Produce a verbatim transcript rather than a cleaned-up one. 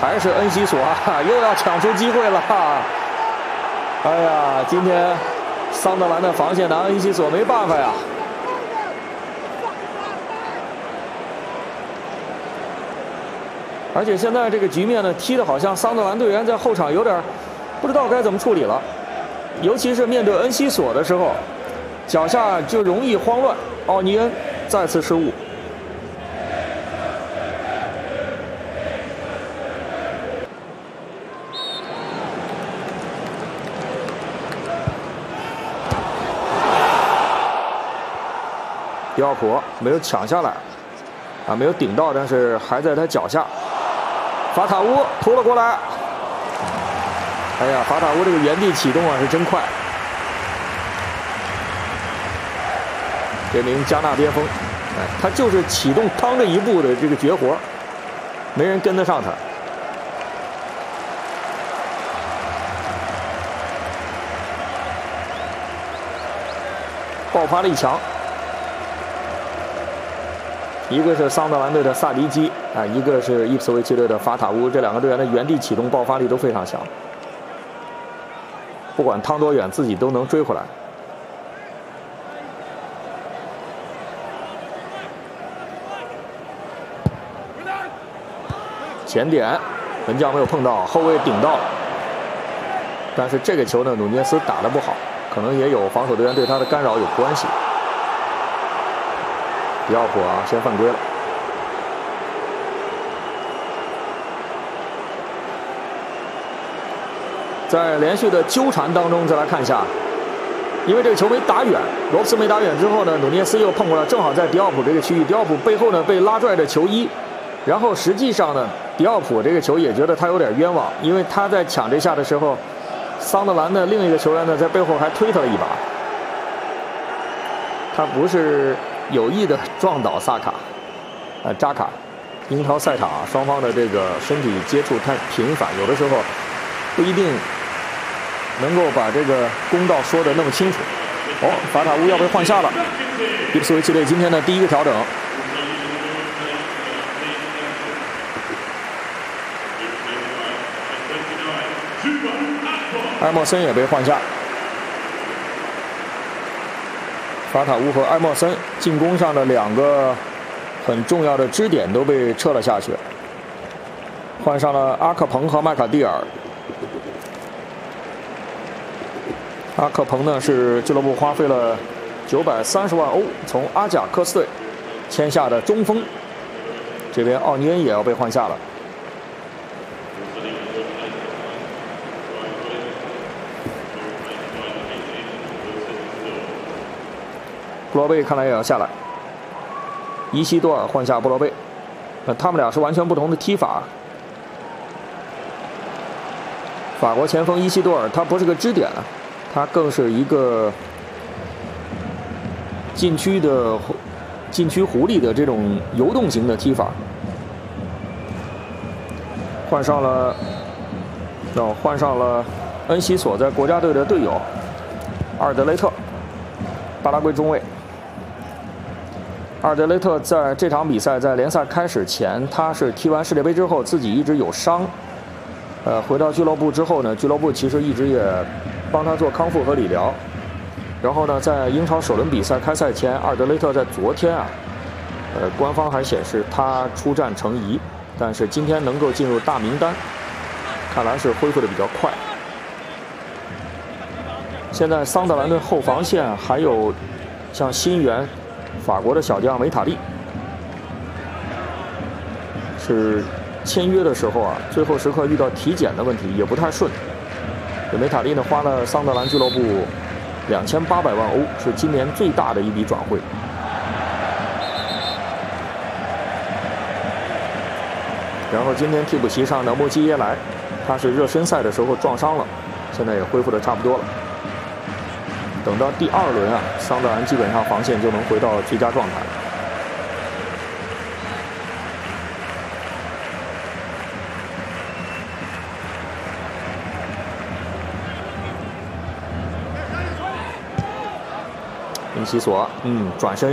还是恩西索啊，又要抢出机会了。哎呀，今天桑德兰的防线拿恩西索没办法呀。而且现在这个局面呢，踢的好像桑德兰队员在后场有点不知道该怎么处理了，尤其是面对恩西索的时候，脚下就容易慌乱。奥尼恩再次失误。迪奥普没有抢下来，啊，没有顶到，但是还在他脚下。法塔乌拖了过来，哎呀，法塔乌这个原地启动啊是真快。这名加纳边锋，哎，他就是启动趟着一步的这个绝活，没人跟得上他。爆发力强。一个是桑德兰队的萨迪基啊，一个是伊普斯维奇队的法塔乌，这两个队员的原地启动爆发力都非常强，不管趟多远，自己都能追回来。前点，门将没有碰到，后卫顶到了，但是这个球呢，努涅斯打得不好，可能也有防守队员对他的干扰有关系。迪奥普啊，先犯规了。在连续的纠缠当中，再来看一下，因为这个球没打远，罗布斯没打远之后呢，努涅斯又碰过来，正好在迪奥普这个区域，迪奥普背后呢被拉拽着球衣，然后实际上呢，迪奥普这个球也觉得他有点冤枉，因为他在抢这下的时候，桑德兰的另一个球员呢在背后还推他了一把，他不是有意的撞倒萨卡，呃扎卡，英超赛场啊，双方的这个身体接触太频繁，有的时候不一定能够把这个公道说得那么清楚。哦，法塔乌要被换下了，伊普斯维奇队今天的第一个调整。埃莫森也被换下。法塔乌和埃莫森进攻上的两个很重要的支点都被撤了下去，换上了阿克彭和麦卡蒂尔。阿克彭呢是俱乐部花费了九百三十万欧从阿贾克斯队签下的中锋，这边奥尼恩也要被换下了。布罗贝看来也要下来，伊西多尔换下布罗贝，那他们俩是完全不同的踢法。法国前锋伊西多尔他不是个支点，他更是一个禁区的禁区狐狸的这种游动型的踢法。换上了，哦，换上了恩西索在国家队的队友阿尔德雷特，巴拉圭中卫。阿尔德雷特在这场比赛在联赛开始前，他是踢完世界杯之后自己一直有伤，呃，回到俱乐部之后呢，俱乐部其实一直也帮他做康复和理疗。然后呢，在英超首轮比赛开赛前，阿尔德雷特在昨天啊，呃，官方还显示他出战成疑，但是今天能够进入大名单，看来是恢复的比较快。现在桑德兰队后防线还有像新援法国的小将梅塔利，是签约的时候啊，最后时刻遇到体检的问题，也不太顺。这梅塔利呢，花了桑德兰俱乐部两千八百万欧，是今年最大的一笔转会。然后今天替补席上的莫基耶莱，他是热身赛的时候撞伤了，现在也恢复的差不多了。等到第二轮啊，桑德兰基本上防线就能回到最佳状态。恩西索，嗯，转身。